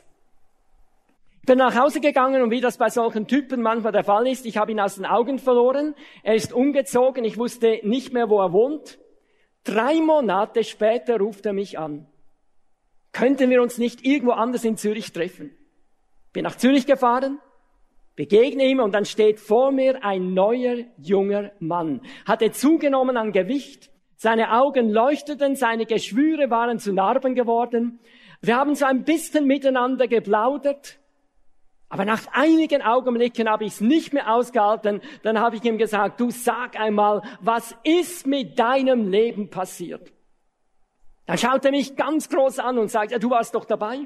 Ich bin nach Hause gegangen und wie das bei solchen Typen manchmal der Fall ist, ich habe ihn aus den Augen verloren. Er ist umgezogen, ich wusste nicht mehr, wo er wohnt. 3 Monate später ruft er mich an. Könnten wir uns nicht irgendwo anders in Zürich treffen? Bin nach Zürich gefahren, begegne ihm und dann steht vor mir ein neuer, junger Mann. Hatte zugenommen an Gewicht, seine Augen leuchteten, seine Geschwüre waren zu Narben geworden. Wir haben so ein bisschen miteinander geplaudert. Aber nach einigen Augenblicken habe ich es nicht mehr ausgehalten. Dann habe ich ihm gesagt, du sag einmal, was ist mit deinem Leben passiert? Dann schaut er mich ganz groß an und sagt, ja, du warst doch dabei.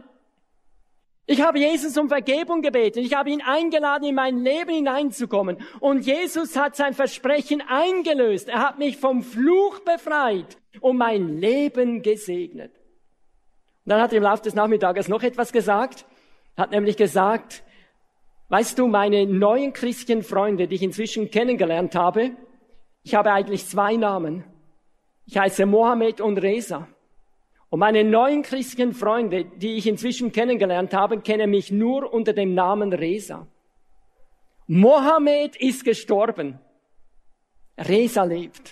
Ich habe Jesus um Vergebung gebeten. Ich habe ihn eingeladen, in mein Leben hineinzukommen. Und Jesus hat sein Versprechen eingelöst. Er hat mich vom Fluch befreit und mein Leben gesegnet. Und dann hat er im Laufe des Nachmittages noch etwas gesagt. Er hat nämlich gesagt, weißt du, meine neuen christlichen Freunde, die ich inzwischen kennengelernt habe, ich habe eigentlich 2 Namen. Ich heiße Mohammed und Reza. Und meine neuen christlichen Freunde, die ich inzwischen kennengelernt habe, kennen mich nur unter dem Namen Reza. Mohammed ist gestorben. Reza lebt.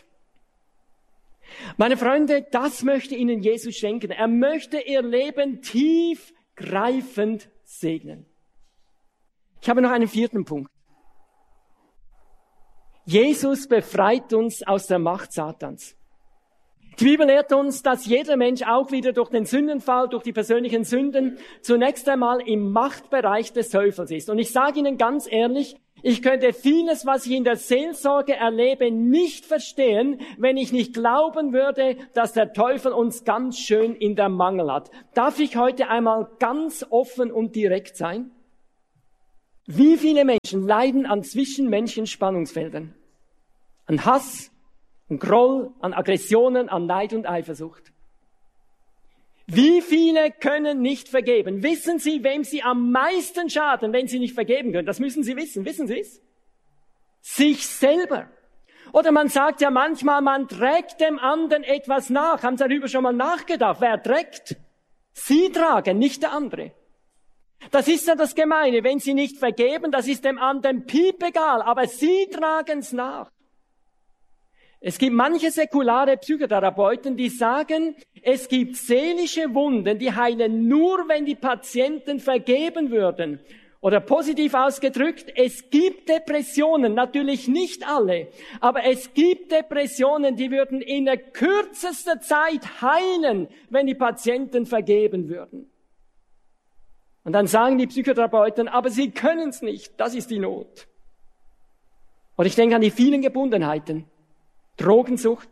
Meine Freunde, das möchte Ihnen Jesus schenken. Er möchte Ihr Leben tiefgreifend segnen. Ich habe noch einen 4. Punkt. Jesus befreit uns aus der Macht Satans. Die Bibel lehrt uns, dass jeder Mensch auch wieder durch den Sündenfall, durch die persönlichen Sünden, zunächst einmal im Machtbereich des Teufels ist. Und ich sage Ihnen ganz ehrlich, Ich könnte vieles, was ich in der Seelsorge erlebe, nicht verstehen, wenn ich nicht glauben würde, dass der Teufel uns ganz schön in der Mangel hat. Darf ich heute einmal ganz offen und direkt sein? Wie viele Menschen leiden an zwischenmenschlichen Spannungsfeldern? An Hass, an Groll, an Aggressionen, an Neid und Eifersucht. Wie viele können nicht vergeben? Wissen Sie, wem Sie am meisten schaden, wenn Sie nicht vergeben können? Das müssen Sie wissen. Wissen Sie es? Sich selber. Oder man sagt ja manchmal, man trägt dem anderen etwas nach. Haben Sie darüber schon mal nachgedacht? Wer trägt? Sie tragen, nicht der andere. Das ist ja das Gemeine. Wenn Sie nicht vergeben, das ist dem anderen piepegal, aber Sie tragen es nach. Es gibt manche säkulare Psychotherapeuten, die sagen, es gibt seelische Wunden, die heilen nur, wenn die Patienten vergeben würden. Oder positiv ausgedrückt, es gibt Depressionen, natürlich nicht alle, aber es gibt Depressionen, die würden in der kürzesten Zeit heilen, wenn die Patienten vergeben würden. Und dann sagen die Psychotherapeuten, aber sie können es nicht, das ist die Not. Und ich denke an die vielen Gebundenheiten. Drogensucht,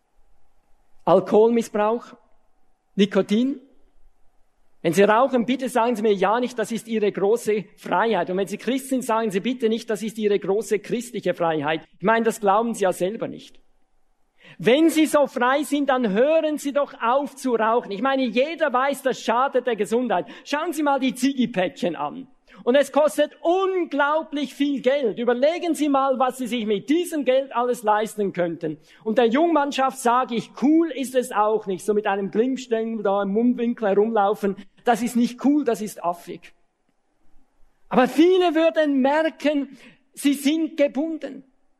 Alkoholmissbrauch, Nikotin. Wenn Sie rauchen, bitte sagen Sie mir ja nicht, das ist Ihre große Freiheit. Und wenn Sie Christ sind, sagen Sie bitte nicht, das ist Ihre große christliche Freiheit. Ich meine, das glauben Sie ja selber nicht. Wenn Sie so frei sind, dann hören Sie doch auf zu rauchen. Ich meine, jeder weiß, das schadet der Gesundheit. Schauen Sie mal die Ziggy-Päckchen an. Und es kostet unglaublich viel Geld. Überlegen Sie mal, was Sie sich mit diesem Geld alles leisten könnten. Und der Jungmannschaft sage ich, cool ist es auch nicht. So mit einem Glimmstängel da im Mundwinkel herumlaufen. Das ist nicht cool, das ist affig. Aber viele würden merken, sie sind gebunden.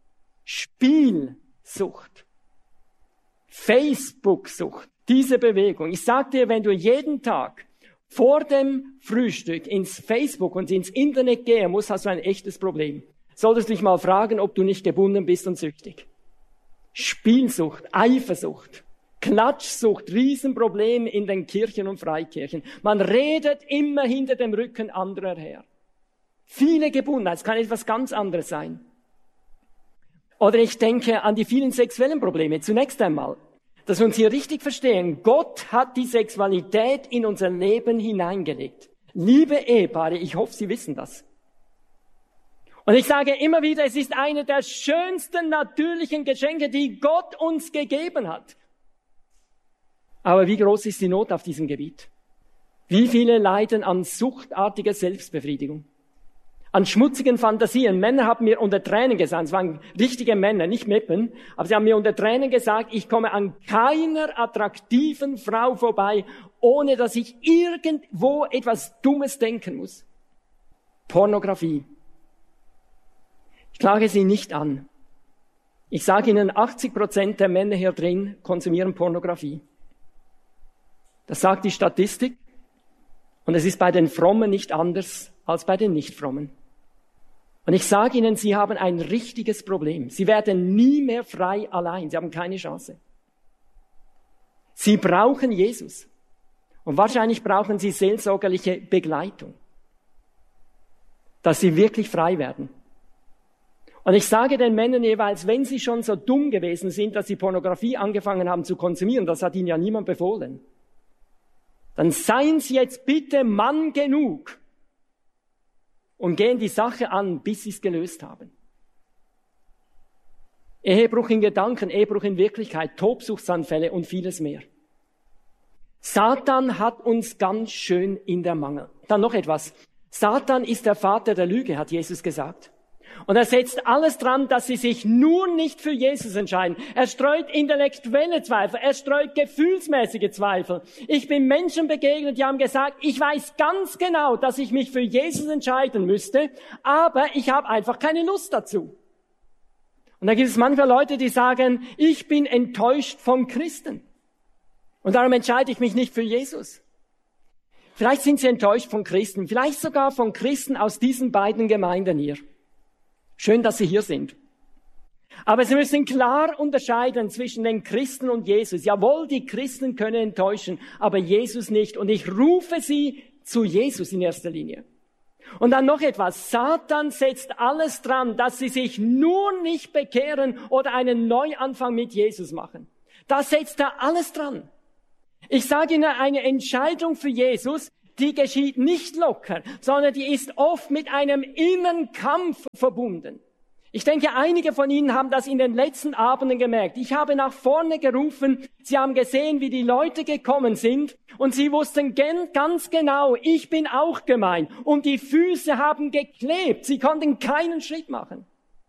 Spielsucht. Facebook-Sucht. Diese Bewegung. Ich sag dir, wenn du jeden Tag vor dem Frühstück ins Facebook und ins Internet gehen musst, hast du ein echtes Problem. Solltest dich mal fragen, ob du nicht gebunden bist und süchtig. Spielsucht, Eifersucht, Klatschsucht, Riesenproblem in den Kirchen und Freikirchen. Man redet immer hinter dem Rücken anderer her. Viele Gebundenheit, es kann etwas ganz anderes sein. Oder ich denke an die vielen sexuellen Probleme. Zunächst einmal, dass wir uns hier richtig verstehen, Gott hat die Sexualität in unser Leben hineingelegt. Liebe Ehepaare, ich hoffe, Sie wissen das. Und ich sage immer wieder, es ist eine der schönsten natürlichen Geschenke, die Gott uns gegeben hat. Aber wie groß ist die Not auf diesem Gebiet? Wie viele leiden an suchtartiger Selbstbefriedigung? An schmutzigen Fantasien. Männer haben mir unter Tränen gesagt, es waren richtige Männer, nicht Meppen, aber sie haben mir unter Tränen gesagt, ich komme an keiner attraktiven Frau vorbei, ohne dass ich irgendwo etwas Dummes denken muss. Pornografie. Ich klage Sie nicht an. Ich sage Ihnen, 80% der Männer hier drin konsumieren Pornografie. Das sagt die Statistik. Und es ist bei den Frommen nicht anders als bei den Nichtfrommen. Und ich sage Ihnen, Sie haben ein richtiges Problem. Sie werden nie mehr frei allein. Sie haben keine Chance. Sie brauchen Jesus. Und wahrscheinlich brauchen Sie seelsorgerliche Begleitung, dass Sie wirklich frei werden. Und ich sage den Männern jeweils, wenn sie schon so dumm gewesen sind, dass sie Pornografie angefangen haben zu konsumieren, das hat ihnen ja niemand befohlen, dann seien Sie jetzt bitte Mann genug und gehen die Sache an, bis Sie es gelöst haben. Ehebruch in Gedanken, Ehebruch in Wirklichkeit, Tobsuchtsanfälle und vieles mehr. Satan hat uns ganz schön in der Mangel. Dann noch etwas. Satan ist der Vater der Lüge, hat Jesus gesagt. Und er setzt alles dran, dass sie sich nur nicht für Jesus entscheiden. Er streut intellektuelle Zweifel, er streut gefühlsmäßige Zweifel. Ich bin Menschen begegnet, die haben gesagt, ich weiß ganz genau, dass ich mich für Jesus entscheiden müsste, aber ich habe einfach keine Lust dazu. Und da gibt es manchmal Leute, die sagen, ich bin enttäuscht von Christen. Und darum entscheide ich mich nicht für Jesus. Vielleicht sind sie enttäuscht von Christen, vielleicht sogar von Christen aus diesen beiden Gemeinden hier. Schön, dass Sie hier sind. Aber Sie müssen klar unterscheiden zwischen den Christen und Jesus. Jawohl, die Christen können enttäuschen, aber Jesus nicht. Und ich rufe Sie zu Jesus in erster Linie. Und dann noch etwas. Satan setzt alles dran, dass sie sich nur nicht bekehren oder einen Neuanfang mit Jesus machen. Da setzt er alles dran. Ich sage Ihnen, eine Entscheidung für Jesus, die geschieht nicht locker, sondern die ist oft mit einem inneren Kampf verbunden. Ich denke, einige von Ihnen haben das in den letzten Abenden gemerkt. Ich habe nach vorne gerufen, Sie haben gesehen, wie die Leute gekommen sind und Sie wussten ganz genau, ich bin auch gemein. Und die Füße haben geklebt, Sie konnten keinen Schritt machen.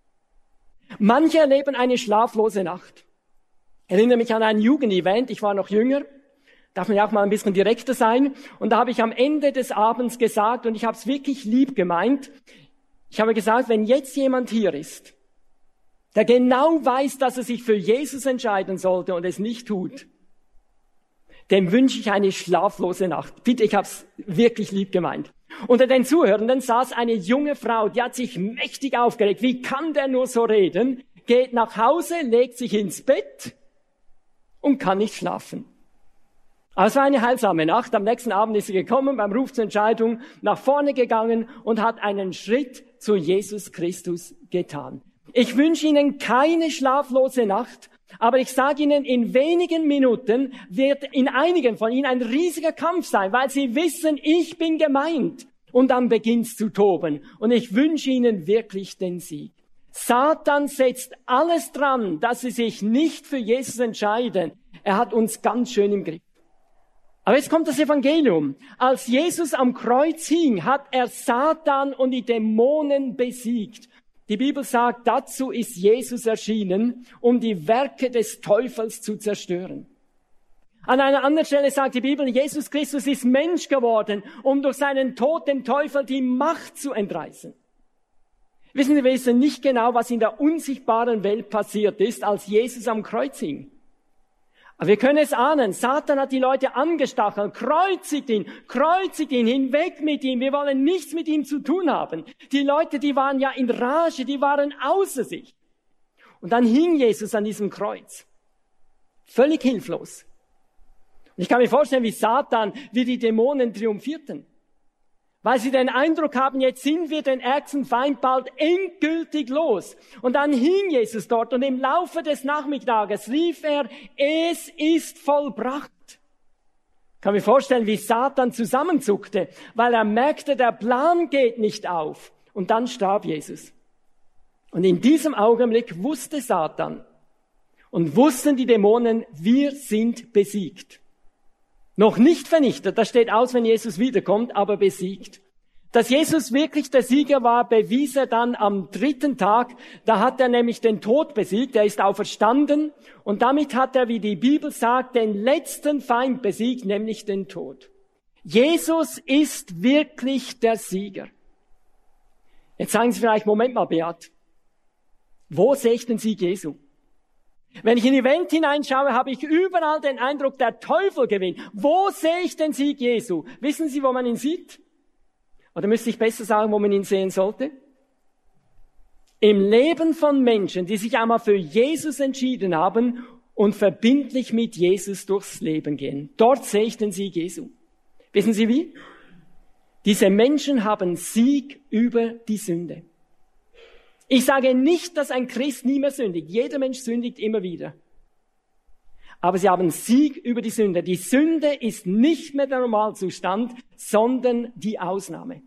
Manche erleben eine schlaflose Nacht. Ich erinnere mich an ein Jugendevent, ich war noch jünger, darf man ja auch mal ein bisschen direkter sein. Und da habe ich am Ende des Abends gesagt, und ich habe es wirklich lieb gemeint, ich habe gesagt, wenn jetzt jemand hier ist, der genau weiß, dass er sich für Jesus entscheiden sollte und es nicht tut, dem wünsche ich eine schlaflose Nacht. Bitte, ich habe es wirklich lieb gemeint. Unter den Zuhörenden saß eine junge Frau, die hat sich mächtig aufgeregt. Wie kann der nur so reden? Geht nach Hause, legt sich ins Bett und kann nicht schlafen. Aber es war eine heilsame Nacht. Am nächsten Abend ist sie gekommen, beim Ruf zur Entscheidung nach vorne gegangen und hat einen Schritt zu Jesus Christus getan. Ich wünsche Ihnen keine schlaflose Nacht, aber ich sage Ihnen, in wenigen Minuten wird in einigen von Ihnen ein riesiger Kampf sein, weil Sie wissen, ich bin gemeint. Und dann beginnt's zu toben. Und ich wünsche Ihnen wirklich den Sieg. Satan setzt alles dran, dass Sie sich nicht für Jesus entscheiden. Er hat uns ganz schön im Griff. Aber jetzt kommt das Evangelium. Als Jesus am Kreuz hing, hat er Satan und die Dämonen besiegt. Die Bibel sagt, dazu ist Jesus erschienen, um die Werke des Teufels zu zerstören. An einer anderen Stelle sagt die Bibel, Jesus Christus ist Mensch geworden, um durch seinen Tod dem Teufel die Macht zu entreißen. Wissen Sie, wir wissen nicht genau, was in der unsichtbaren Welt passiert ist, als Jesus am Kreuz hing. Aber wir können es ahnen, Satan hat die Leute angestachelt, kreuzigt ihn, hinweg mit ihm, wir wollen nichts mit ihm zu tun haben. Die Leute, die waren ja in Rage, die waren außer sich. Und dann hing Jesus an diesem Kreuz, völlig hilflos. Und ich kann mir vorstellen, wie die Dämonen triumphierten. Weil sie den Eindruck haben, jetzt sind wir den ärgsten Feind bald endgültig los. Und dann hing Jesus dort und im Laufe des Nachmittages rief er, es ist vollbracht. Ich kann mir vorstellen, wie Satan zusammenzuckte, weil er merkte, der Plan geht nicht auf. Und dann starb Jesus. Und in diesem Augenblick wusste Satan und wussten die Dämonen, wir sind besiegt. Noch nicht vernichtet, das steht aus, wenn Jesus wiederkommt, aber besiegt. Dass Jesus wirklich der Sieger war, bewies er dann am 3. Tag. Da hat er nämlich den Tod besiegt, er ist auferstanden und damit hat er, wie die Bibel sagt, den letzten Feind besiegt, nämlich den Tod. Jesus ist wirklich der Sieger. Jetzt sagen Sie vielleicht, Moment mal, Beat, wo sehe ich den Sieg Jesu? Wenn ich in die Welt hineinschaue, habe ich überall den Eindruck, der Teufel gewinnt. Wo sehe ich den Sieg Jesu? Wissen Sie, wo man ihn sieht? Oder müsste ich besser sagen, wo man ihn sehen sollte? Im Leben von Menschen, die sich einmal für Jesus entschieden haben und verbindlich mit Jesus durchs Leben gehen. Dort sehe ich den Sieg Jesu. Wissen Sie wie? Diese Menschen haben Sieg über die Sünde. Ich sage nicht, dass ein Christ nie mehr sündigt. Jeder Mensch sündigt immer wieder. Aber sie haben Sieg über die Sünde. Die Sünde ist nicht mehr der Normalzustand, sondern die Ausnahme.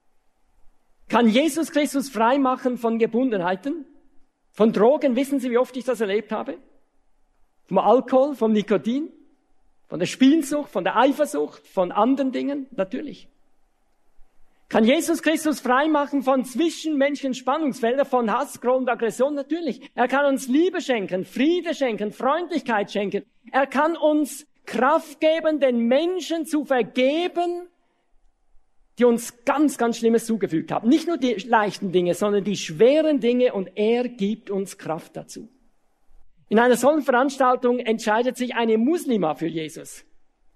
Kann Jesus Christus frei machen von Gebundenheiten? Von Drogen? Wissen Sie, wie oft ich das erlebt habe? Vom Alkohol, vom Nikotin? Von der Spielsucht, von der Eifersucht, von anderen Dingen? Natürlich. Kann Jesus Christus freimachen von zwischenmenschlichen Spannungsfeldern, von Hass, Groll und Aggression? Natürlich. Er kann uns Liebe schenken, Friede schenken, Freundlichkeit schenken. Er kann uns Kraft geben, den Menschen zu vergeben, die uns ganz, ganz Schlimmes zugefügt haben. Nicht nur die leichten Dinge, sondern die schweren Dinge und er gibt uns Kraft dazu. In einer solchen Veranstaltung entscheidet sich eine Muslima für Jesus.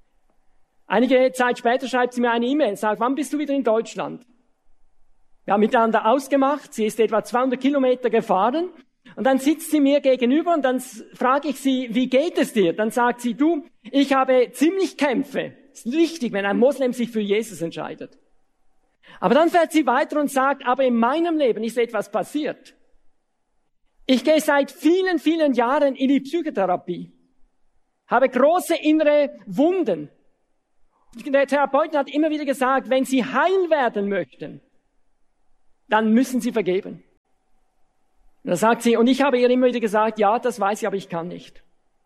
Einige Zeit später schreibt sie mir eine E-Mail, sagt, wann bist du wieder in Deutschland? Wir haben miteinander ausgemacht, sie ist etwa 200 Kilometer gefahren und dann sitzt sie mir gegenüber und dann frage ich sie, wie geht es dir? Dann sagt sie, du, ich habe ziemlich Kämpfe. Ist richtig, wenn ein Moslem sich für Jesus entscheidet. Aber dann fährt sie weiter und sagt, aber in meinem Leben ist etwas passiert. Ich gehe seit vielen, vielen Jahren in die Psychotherapie, habe große innere Wunden. Der Therapeut hat immer wieder gesagt, wenn Sie heil werden möchten, dann müssen Sie vergeben. Und dann sagt sie, und ich habe ihr immer wieder gesagt, ja, das weiß ich, aber ich kann nicht.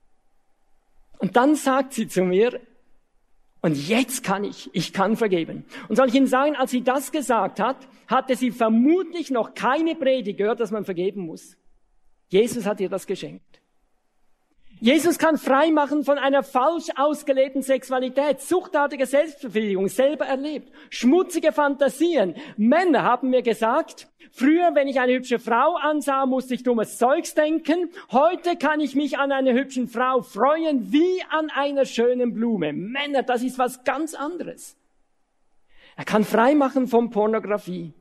Und dann sagt sie zu mir, und jetzt kann ich kann vergeben. Und soll ich Ihnen sagen, als sie das gesagt hat, hatte sie vermutlich noch keine Predigt gehört, dass man vergeben muss. Jesus hat ihr das geschenkt. Jesus kann frei machen von einer falsch ausgelebten Sexualität, suchtartige Selbstbefriedigung, selber erlebt, schmutzige Fantasien. Männer haben mir gesagt, früher, wenn ich eine hübsche Frau ansah, musste ich dummes Zeugs denken. Heute kann ich mich an einer hübschen Frau freuen, wie an einer schönen Blume. Männer, das ist was ganz anderes. Er kann frei machen von Pornografie.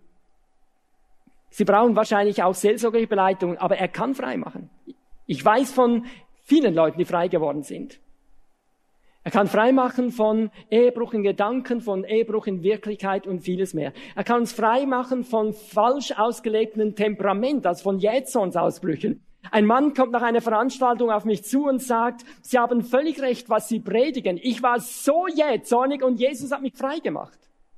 Sie brauchen wahrscheinlich auch seelsorgerliche Begleitung, aber er kann frei machen. Ich weiß von vielen Leuten, die frei geworden sind. Er kann frei machen von Ehebruch in Gedanken, von Ehebruch in Wirklichkeit und vieles mehr. Er kann uns frei machen von falsch ausgelegtem Temperament, also von Jähzornsausbrüchen. Ein Mann kommt nach einer Veranstaltung auf mich zu und sagt, Sie haben völlig recht, was Sie predigen. Ich war so jähzornig und Jesus hat mich frei gemacht.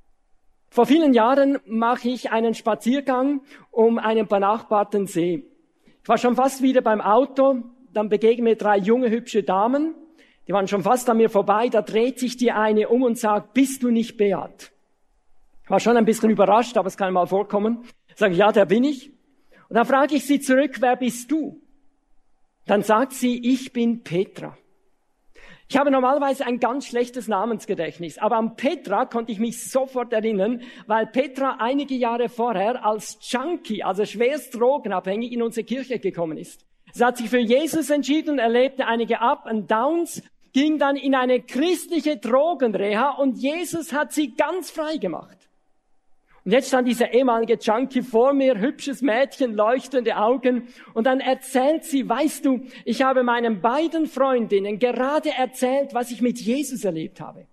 Vor vielen Jahren mache ich einen Spaziergang um einen benachbarten See. Ich war schon fast wieder beim Auto, dann begegnen mir 3 junge, hübsche Damen. Die waren schon fast an mir vorbei. Da dreht sich die eine um und sagt, bist du nicht Beat? Ich war schon ein bisschen überrascht, aber es kann mal vorkommen. Ich sage, ja, der bin ich. Und dann frage ich sie zurück, wer bist du? Dann sagt sie, ich bin Petra. Ich habe normalerweise ein ganz schlechtes Namensgedächtnis, aber an Petra konnte ich mich sofort erinnern, weil Petra einige Jahre vorher als Junkie, also schwerst drogenabhängig, in unsere Kirche gekommen ist. Sie hat sich für Jesus entschieden, erlebte einige Up and Downs, ging dann in eine christliche Drogenreha und Jesus hat sie ganz frei gemacht. Und jetzt stand dieser ehemalige Junkie vor mir, hübsches Mädchen, leuchtende Augen, und dann erzählt sie, weißt du, ich habe meinen beiden Freundinnen gerade erzählt, was ich mit Jesus erlebt habe.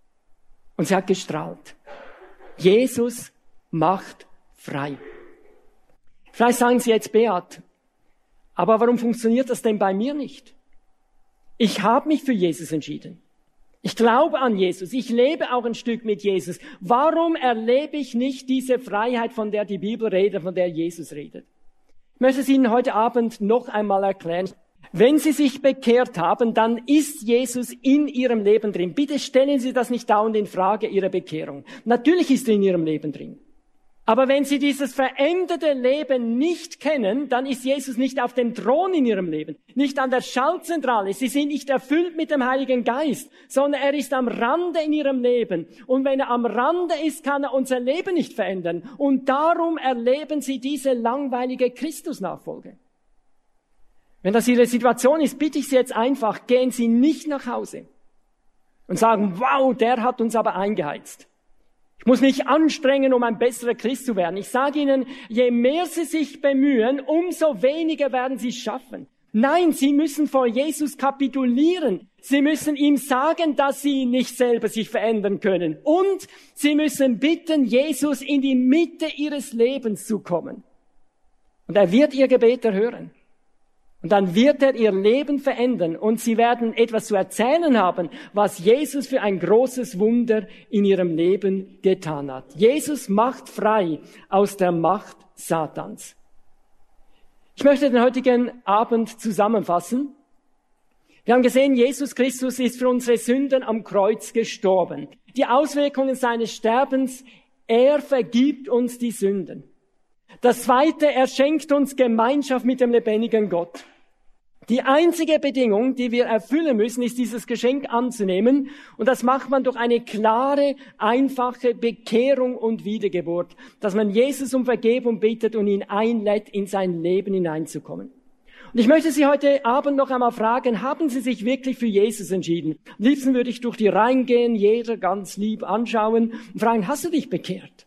Und sie hat gestrahlt. Jesus macht frei. Vielleicht sagen Sie jetzt, Beat, aber warum funktioniert das denn bei mir nicht? Ich habe mich für Jesus entschieden. Ich glaube an Jesus. Ich lebe auch ein Stück mit Jesus. Warum erlebe ich nicht diese Freiheit, von der die Bibel redet, von der Jesus redet? Ich möchte es Ihnen heute Abend noch einmal erklären. Wenn Sie sich bekehrt haben, dann ist Jesus in Ihrem Leben drin. Bitte stellen Sie das nicht dauernd in Frage, Ihre Bekehrung. Natürlich ist er in Ihrem Leben drin. Aber wenn Sie dieses veränderte Leben nicht kennen, dann ist Jesus nicht auf dem Thron in Ihrem Leben, nicht an der Schaltzentrale. Sie sind nicht erfüllt mit dem Heiligen Geist, sondern er ist am Rande in Ihrem Leben. Und wenn er am Rande ist, kann er unser Leben nicht verändern. Und darum erleben Sie diese langweilige Christusnachfolge. Wenn das Ihre Situation ist, bitte ich Sie jetzt einfach, gehen Sie nicht nach Hause und sagen, wow, der hat uns aber eingeheizt. Ich muss mich anstrengen, um ein besserer Christ zu werden. Ich sage Ihnen, je mehr Sie sich bemühen, umso weniger werden Sie es schaffen. Nein, Sie müssen vor Jesus kapitulieren. Sie müssen ihm sagen, dass Sie nicht selber sich verändern können. Und Sie müssen bitten, Jesus in die Mitte Ihres Lebens zu kommen. Und er wird Ihr Gebet erhören. Und dann wird er ihr Leben verändern und sie werden etwas zu erzählen haben, was Jesus für ein großes Wunder in ihrem Leben getan hat. Jesus macht frei aus der Macht Satans. Ich möchte den heutigen Abend zusammenfassen. Wir haben gesehen, Jesus Christus ist für unsere Sünden am Kreuz gestorben. Die Auswirkungen seines Sterbens, er vergibt uns die Sünden. Das Zweite, er schenkt uns Gemeinschaft mit dem lebendigen Gott. Die einzige Bedingung, die wir erfüllen müssen, ist dieses Geschenk anzunehmen. Und das macht man durch eine klare, einfache Bekehrung und Wiedergeburt, dass man Jesus um Vergebung bittet und ihn einlädt, in sein Leben hineinzukommen. Und ich möchte Sie heute Abend noch einmal fragen, haben Sie sich wirklich für Jesus entschieden? Am liebsten würde ich durch die Reihen gehen, jeder ganz lieb anschauen und fragen, hast du dich bekehrt?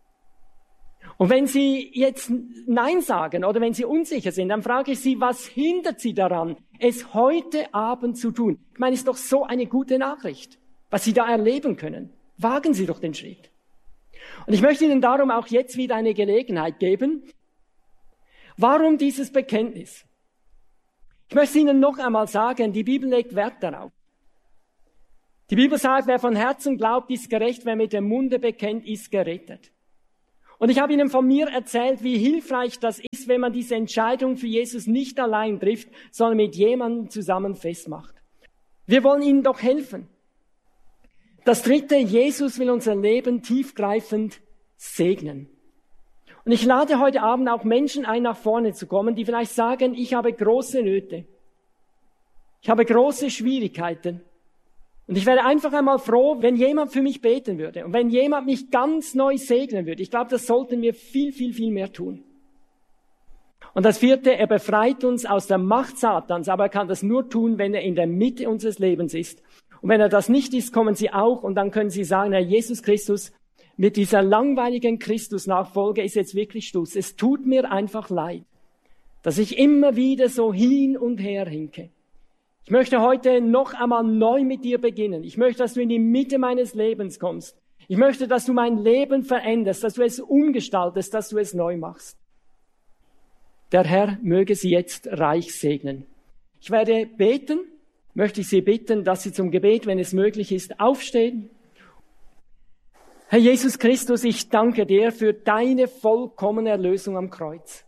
Und wenn Sie jetzt Nein sagen oder wenn Sie unsicher sind, dann frage ich Sie, was hindert Sie daran, es heute Abend zu tun? Ich meine, es ist doch so eine gute Nachricht, was Sie da erleben können. Wagen Sie doch den Schritt. Und ich möchte Ihnen darum auch jetzt wieder eine Gelegenheit geben. Warum dieses Bekenntnis? Ich möchte Ihnen noch einmal sagen, die Bibel legt Wert darauf. Die Bibel sagt, wer von Herzen glaubt, ist gerecht, wer mit dem Munde bekennt, ist gerettet. Und ich habe Ihnen von mir erzählt, wie hilfreich das ist, wenn man diese Entscheidung für Jesus nicht allein trifft, sondern mit jemandem zusammen festmacht. Wir wollen Ihnen doch helfen. Das Dritte, Jesus will unser Leben tiefgreifend segnen. Und ich lade heute Abend auch Menschen ein, nach vorne zu kommen, die vielleicht sagen, ich habe große Nöte. Ich habe große Schwierigkeiten. Und ich wäre einfach einmal froh, wenn jemand für mich beten würde und wenn jemand mich ganz neu segnen würde. Ich glaube, das sollten wir viel, viel, viel mehr tun. Und das Vierte, er befreit uns aus der Macht Satans, aber er kann das nur tun, wenn er in der Mitte unseres Lebens ist. Und wenn er das nicht ist, kommen Sie auch und dann können Sie sagen, Herr Jesus Christus, mit dieser langweiligen Christus-Nachfolge ist jetzt wirklich Schluss. Es tut mir einfach leid, dass ich immer wieder so hin und her hinke. Ich möchte heute noch einmal neu mit dir beginnen. Ich möchte, dass du in die Mitte meines Lebens kommst. Ich möchte, dass du mein Leben veränderst, dass du es umgestaltest, dass du es neu machst. Der Herr möge Sie jetzt reich segnen. Ich werde beten, möchte ich Sie bitten, dass Sie zum Gebet, wenn es möglich ist, aufstehen. Herr Jesus Christus, ich danke dir für deine vollkommene Erlösung am Kreuz.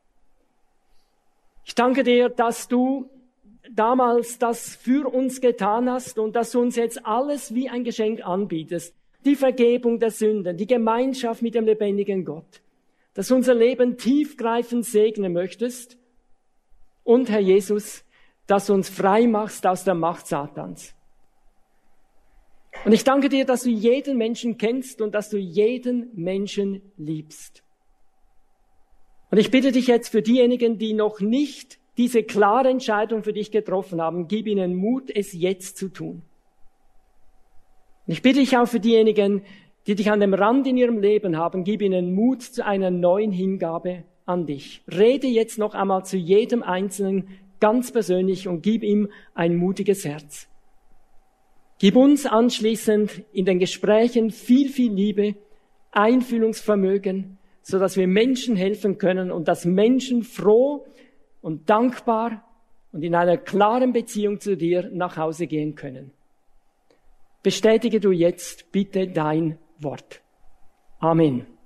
Ich danke dir, dass du damals das für uns getan hast und dass du uns jetzt alles wie ein Geschenk anbietest. Die Vergebung der Sünden, die Gemeinschaft mit dem lebendigen Gott. Dass du unser Leben tiefgreifend segnen möchtest. Und Herr Jesus, dass du uns frei machst aus der Macht Satans. Und ich danke dir, dass du jeden Menschen kennst und dass du jeden Menschen liebst. Und ich bitte dich jetzt für diejenigen, die noch nicht diese klare Entscheidung für dich getroffen haben, gib ihnen Mut, es jetzt zu tun. Und ich bitte dich auch für diejenigen, die dich an dem Rand in ihrem Leben haben, gib ihnen Mut zu einer neuen Hingabe an dich. Rede jetzt noch einmal zu jedem Einzelnen ganz persönlich und gib ihm ein mutiges Herz. Gib uns anschließend in den Gesprächen viel, viel Liebe, Einfühlungsvermögen, so dass wir Menschen helfen können und dass Menschen froh und dankbar und in einer klaren Beziehung zu dir nach Hause gehen können. Bestätige du jetzt bitte dein Wort. Amen.